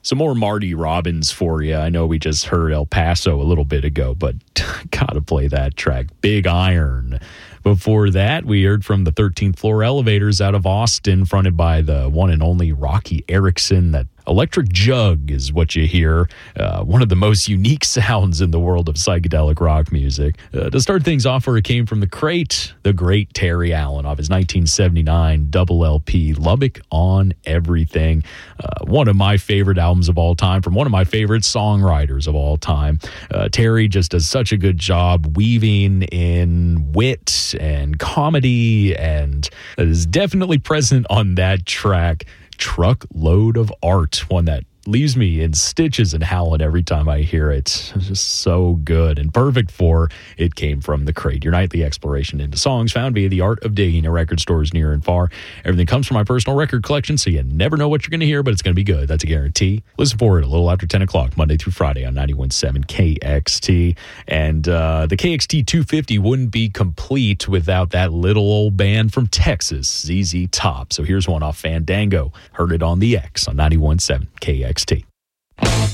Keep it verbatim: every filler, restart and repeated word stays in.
Some more Marty Robbins for you. I know we just heard El Paso a little bit ago, but gotta play that track. Big Iron. Before that, we heard from the thirteenth Floor Elevators out of Austin, fronted by the one and only Rocky Erickson. That electric jug is what you hear. Uh, one of the most unique sounds in the world of psychedelic rock music. Uh, to start things off, where it came from the crate, the great Terry Allen off his nineteen seventy-nine double L P, Lubbock on Everything. Uh, one of my favorite albums of all time from one of my favorite songwriters of all time. Uh, Terry just does such a good job weaving in wit and comedy, and that is definitely present on that track. Truckload of Art, one that leaves me in stitches and howling every time I hear it. It's just so good and perfect for It Came From the Crate, your nightly exploration into songs found via the art of digging at record stores near and far. Everything comes from my personal record collection, so you never know what you're going to hear, but it's going to be good. That's a guarantee. Listen for it a little after ten o'clock, Monday through Friday on ninety-one point seven K X T. And uh, the K X T two fifty wouldn't be complete without that little old band from Texas, Z Z Top. So here's one off Fandango. Heard it on the X on ninety-one point seven K X T.